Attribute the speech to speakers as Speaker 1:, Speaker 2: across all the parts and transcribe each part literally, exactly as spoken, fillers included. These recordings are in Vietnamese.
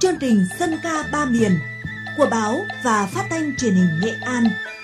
Speaker 1: chương trình Dân ca ba miền của báo và phát thanh truyền hình Nghệ An.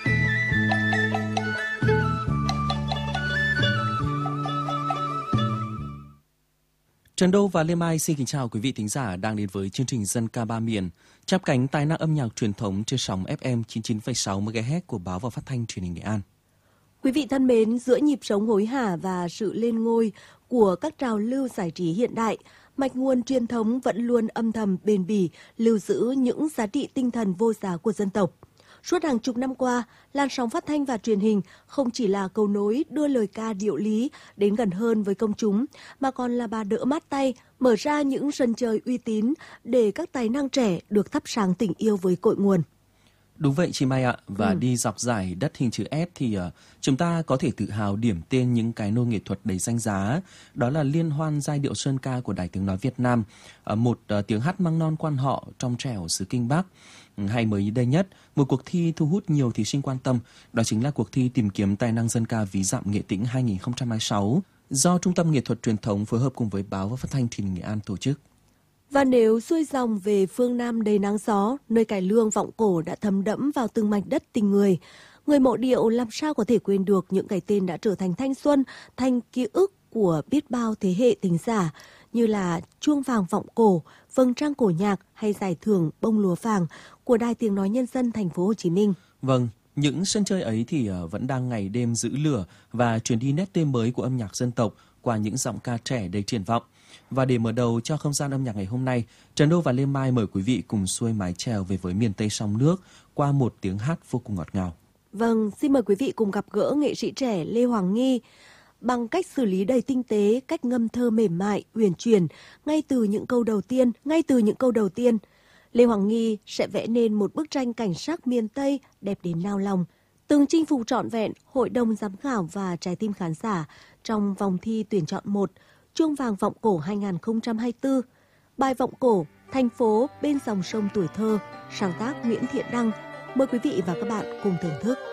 Speaker 2: Trần Đô và Lê Mai xin kính chào quý vị thính giả đang đến với chương trình Dân ca ba miền, chắp cánh tài năng âm nhạc truyền thống trên sóng ép em chín mươi chín phẩy sáu mê ga héc của báo và phát thanh truyền hình Nghệ An.
Speaker 3: Quý vị thân mến, giữa nhịp sống hối hả và sự lên ngôi của các trào lưu giải trí hiện đại, mạch nguồn truyền thống vẫn luôn âm thầm bền bỉ lưu giữ những giá trị tinh thần vô giá của dân tộc. Suốt hàng chục năm qua, làn sóng phát thanh và truyền hình không chỉ là cầu nối đưa lời ca điệu lý đến gần hơn với công chúng, mà còn là bà đỡ mát tay, mở ra những sân chơi uy tín để các tài năng trẻ được thắp sáng tình yêu với cội nguồn.
Speaker 2: Đúng vậy chị Mai ạ, và ừ. đi dọc dải đất hình chữ S thì uh, chúng ta có thể tự hào điểm tên những cái nôi nghệ thuật đầy danh giá. Đó là Liên hoan giai điệu sơn ca của Đài Tiếng Nói Việt Nam, uh, một uh, tiếng hát măng non quan họ trong trẻo xứ Kinh Bắc. Ừ, hay mới đây nhất, một cuộc thi thu hút nhiều thí sinh quan tâm, đó chính là cuộc thi tìm kiếm tài năng dân ca ví dặm Nghệ Tĩnh hai không hai sáu do Trung tâm Nghệ thuật Truyền thống phối hợp cùng với báo và phát thanh truyền hình Nghệ An tổ chức.
Speaker 3: Và nếu xuôi dòng về phương Nam đầy nắng gió, nơi cải lương vọng cổ đã thấm đẫm vào từng mảnh đất tình người, người mộ điệu làm sao có thể quên được những cái tên đã trở thành thanh xuân, thành ký ức của biết bao thế hệ thính giả, như là Chuông vàng vọng cổ, Vầng trăng cổ nhạc hay giải thưởng Bông lúa vàng của Đài Tiếng Nói Nhân dân Thành phố Hồ Chí Minh.
Speaker 2: Vâng, những sân chơi ấy thì vẫn đang ngày đêm giữ lửa và truyền đi nét tươi mới của âm nhạc dân tộc qua những giọng ca trẻ đầy triển vọng. Và để mở đầu cho không gian âm nhạc ngày hôm nay, Trần Đô và Lê Mai mời quý vị cùng xuôi mái chèo về với miền Tây sông nước qua một tiếng hát vô cùng ngọt ngào.
Speaker 3: Vâng, xin mời quý vị cùng gặp gỡ nghệ sĩ trẻ Lê Hoàng Nghi. Bằng cách xử lý đầy tinh tế, cách ngâm thơ mềm mại, uyển chuyển, ngay từ những câu đầu tiên, ngay từ những câu đầu tiên, Lê Hoàng Nghi sẽ vẽ nên một bức tranh cảnh sắc miền Tây đẹp đến nao lòng, từng chinh phục trọn vẹn hội đồng giám khảo và trái tim khán giả trong vòng thi tuyển chọn một, Chuông vàng vọng cổ hai không hai tư, bài vọng cổ Thành phố bên dòng sông tuổi thơ, sáng tác Nguyễn Thiện Đăng. Mời quý vị và các bạn cùng thưởng thức.